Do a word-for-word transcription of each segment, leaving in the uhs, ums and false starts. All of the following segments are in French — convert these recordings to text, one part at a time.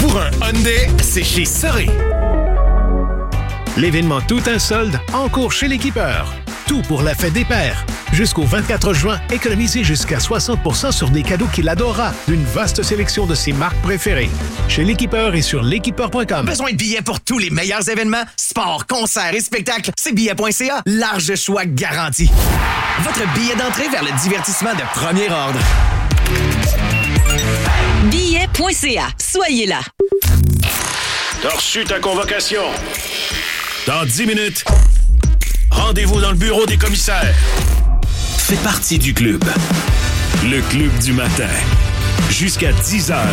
Pour un Hyundai, c'est chez Soré. L'événement Tout un solde en cours chez l'Équipeur. Tout pour la fête des pères. Jusqu'au vingt-quatre juin, économisez jusqu'à soixante pour cent sur des cadeaux qu'il adorera d'une vaste sélection de ses marques préférées. Chez l'Équipeur et sur l'équipeur point com. Besoin de billets pour tous les meilleurs événements? Sport, concerts et spectacles, c'est billets point c a. Large choix garanti. Votre billet d'entrée vers le divertissement de premier ordre. billets point c a. Soyez là. T'as reçu ta convocation. Dans dix minutes, rendez-vous dans le bureau des commissaires. Fais partie du club. Le club du matin. Jusqu'à dix heures.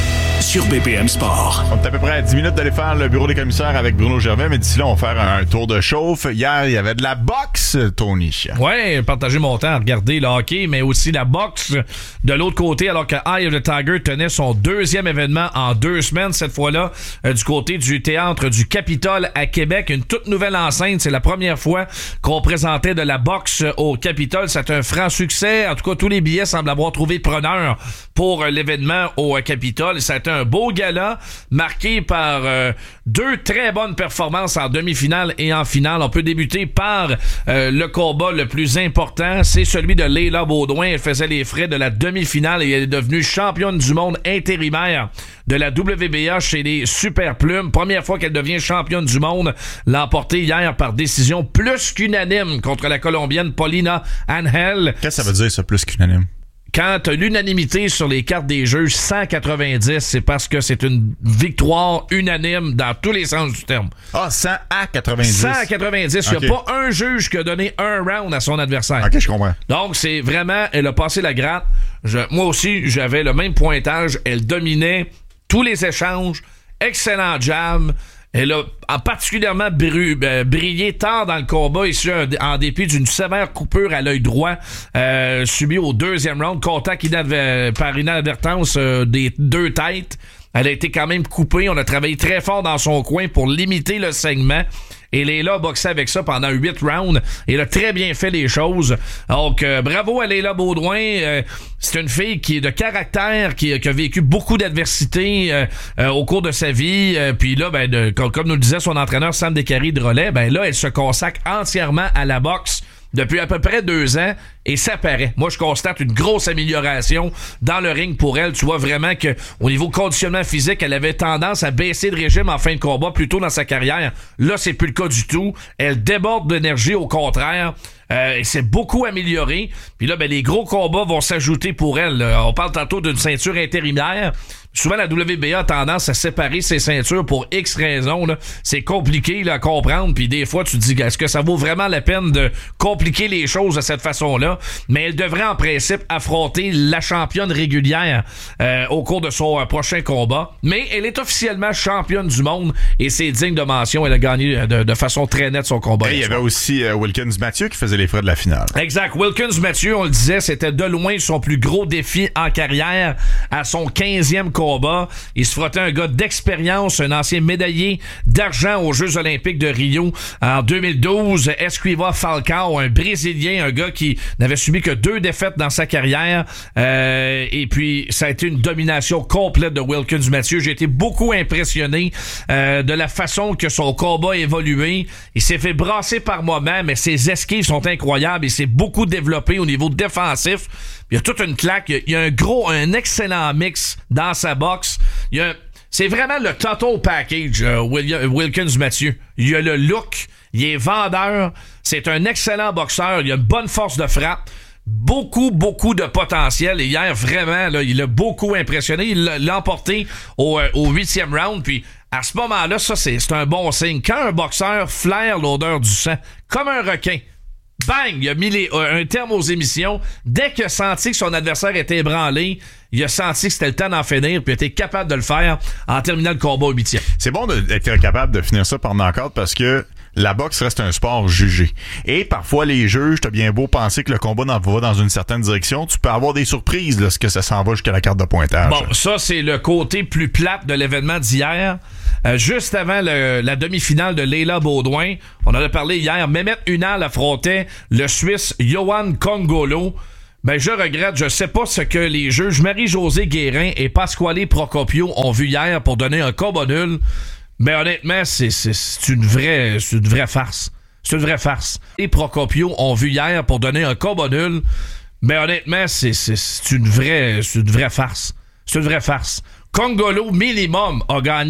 Sur B P M Sport. On est à peu près à dix minutes d'aller faire le bureau des commissaires avec Bruno Gervais, mais d'ici là, on va faire un tour de chauffe. Hier, il y avait de la boxe, Tony. Ouais, partager mon temps à regarder le hockey, mais aussi la boxe de l'autre côté, alors que Eye of the Tiger tenait son deuxième événement en deux semaines, cette fois-là, euh, du côté du théâtre du Capitole à Québec. Une toute nouvelle enceinte. C'est la première fois qu'on présentait de la boxe au Capitole. C'est un franc succès. En tout cas, tous les billets semblent avoir trouvé preneur pour euh, l'événement au euh, Capitole. Ça a été un beau gala marqué par euh, deux très bonnes performances en demi-finale et en finale. On peut débuter par euh, le combat le plus important. C'est celui de Leila Baudouin. Elle faisait les frais de la demi-finale et elle est devenue championne du monde intérimaire de la W B A chez les Super Plumes. Première fois qu'elle devient championne du monde. L'a emportée hier par décision plus qu'unanime contre la Colombienne Paulina Angel. Qu'est-ce que ça veut dire, ça, plus qu'unanime? Quand t'as l'unanimité sur les cartes des juges, cent quatre-vingt-dix, c'est parce que c'est une victoire unanime dans tous les sens du terme. Ah, cent à quatre-vingt-dix. cent à quatre-vingt-dix. Il okay. n'y a pas un juge qui a donné un round à son adversaire. OK, je comprends. Donc, c'est vraiment, elle a passé la gratte. Je, moi aussi, j'avais le même pointage. Elle dominait tous les échanges. Excellent jab. Elle a particulièrement bru, euh, brillé tard dans le combat, ici en dépit d'une sévère coupure à l'œil droit euh, subie au deuxième round. Contact inadver- par inadvertance euh, des deux têtes. Elle a été quand même coupée. On a travaillé très fort dans son coin pour limiter le saignement. Et Leila a boxé avec ça pendant huit rounds. Et elle a très bien fait les choses. Donc, euh, bravo à Leila Baudouin. Euh, c'est une fille qui est de caractère, qui, qui a vécu beaucoup d'adversité euh, euh, au cours de sa vie. Euh, puis là, ben, de, comme, comme nous le disait son entraîneur Sam Descaries de Relais, ben là, elle se consacre entièrement à la boxe depuis à peu près deux ans. Et ça paraît. Moi, je constate une grosse amélioration dans le ring pour elle. Tu vois vraiment que au niveau conditionnement physique, elle avait tendance à baisser de régime en fin de combat plus tôt dans sa carrière. Là, c'est plus le cas du tout. Elle déborde d'énergie, au contraire. Euh, et c'est beaucoup amélioré. Puis là, ben, les gros combats vont s'ajouter pour elle. Là. On parle tantôt d'une ceinture intérimaire. Souvent, la W B A a tendance à séparer ses ceintures pour X raisons. Là. C'est compliqué là, à comprendre. Puis des fois, tu te dis, est-ce que ça vaut vraiment la peine de compliquer les choses de cette façon-là? Mais elle devrait en principe affronter la championne régulière euh, au cours de son euh, prochain combat. Mais elle est officiellement championne du monde et c'est digne de mention. Elle a gagné de, de façon très nette son combat. Et il y avait aussi euh, Wilkins Mathieu qui faisait les frais de la finale. Exact. Wilkins Mathieu, on le disait, c'était de loin son plus gros défi en carrière à son quinzième combat. Il se frottait un gars d'expérience, un ancien médaillé d'argent aux Jeux olympiques de Rio en deux mille douze. Esquiva Falcao, un Brésilien, un gars qui n'avait subi que deux défaites dans sa carrière. Euh, et puis, ça a été une domination complète de Wilkins Mathieu. J'ai été beaucoup impressionné euh, de la façon que son combat a évolué. Il s'est fait brasser par moments, mais ses esquives sont incroyables. Il s'est beaucoup développé au niveau défensif. Il y a toute une claque. Il y a un gros, un excellent mix dans sa boxe. Il y a, c'est vraiment le total package, euh, William, Wilkins Mathieu. Il y a le look. Il est vendeur. C'est un excellent boxeur. Il a une bonne force de frappe. Beaucoup, beaucoup de potentiel. Et hier, vraiment, là, il a beaucoup impressionné. Il l'a, l'a emporté au, euh, au huitième round. Puis, à ce moment-là, ça, c'est, c'est un bon signe. Quand un boxeur flaire l'odeur du sang, comme un requin, bang! Il a mis les, euh, un terme aux émissions. Dès qu'il a senti que son adversaire était ébranlé, il a senti que c'était le temps d'en finir, puis il a été capable de le faire en terminant le combat au huitième. C'est bon d'être capable de finir ça par knock-out parce que la boxe reste un sport jugé. Et parfois, les juges, t'as bien beau penser que le combat va dans une certaine direction, tu peux avoir des surprises lorsque ça s'en va jusqu'à la carte de pointage. Bon, ça, c'est le côté plus plate de l'événement d'hier. Euh, juste avant le, la demi-finale de Leila Baudouin, on en a parlé hier, Mehmet Ünal affrontait le Suisse Johan Kongolo. Ben, je regrette, je sais pas ce que les juges Marie-Josée Guérin et Pasquale Procopio ont vu hier pour donner un combat nul. Mais honnêtement, c'est, c'est, c'est une vraie, c'est une vraie farce. C'est une vraie farce. Les Procopio ont vu hier pour donner un combat nul. Mais honnêtement, c'est, c'est, c'est une vraie, c'est une vraie farce. C'est une vraie farce. Congolo minimum a gagné